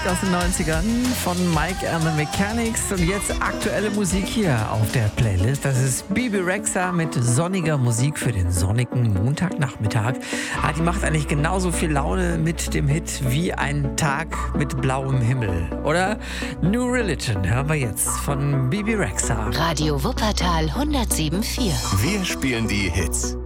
aus den 90ern von Mike and the Mechanics. Und jetzt aktuelle Musik hier auf der Playlist. Das ist Bebe Rexha mit sonniger Musik für den sonnigen Montagnachmittag. Die macht eigentlich genauso viel Laune mit dem Hit wie ein Tag mit blauem Himmel. Oder? New Religion hören wir jetzt von Bebe Rexha. Radio Wuppertal 107.4. Wir spielen die Hits.